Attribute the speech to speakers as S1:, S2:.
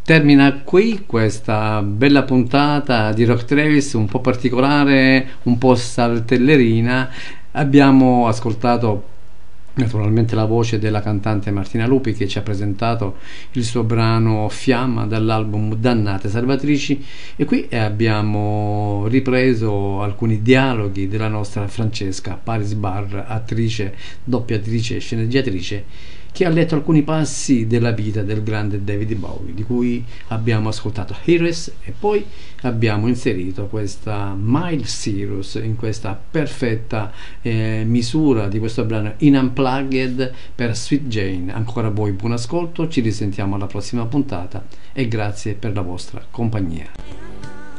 S1: Termina qui questa bella puntata di Rock Travis, un po' particolare, un po' saltellerina. Abbiamo ascoltato naturalmente la voce della cantante Martina Lupi, che ci ha presentato il suo brano Fiamma dall'album Dannate Salvatrici, e qui abbiamo ripreso alcuni dialoghi della nostra Francesca Paris Bar, attrice, doppiatrice e sceneggiatrice, che ha letto alcuni passi della vita del grande David Bowie, di cui abbiamo ascoltato Heroes, e poi abbiamo inserito questa Miles Cyrus in questa perfetta misura di questo brano in Unplugged per Sweet Jane. Ancora a voi buon ascolto, ci risentiamo alla prossima puntata e grazie per la vostra compagnia.